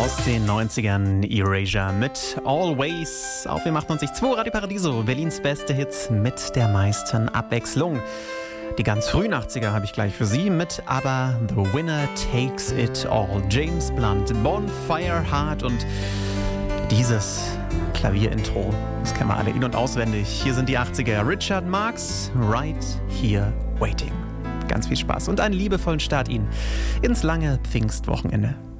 Aus den 90ern Erasure mit Always auf dem 98.2 Radio Paradiso. Berlins beste Hits mit der meisten Abwechslung. Die ganz frühen 80er habe ich gleich für Sie mit Aber The Winner Takes It All. James Blunt, Bonfire Heart und dieses Klavierintro, das kennen wir alle in- und auswendig. Hier sind die 80er. Richard Marx, Right Here Waiting. Ganz viel Spaß und einen liebevollen Start Ihnen ins lange Pfingstwochenende.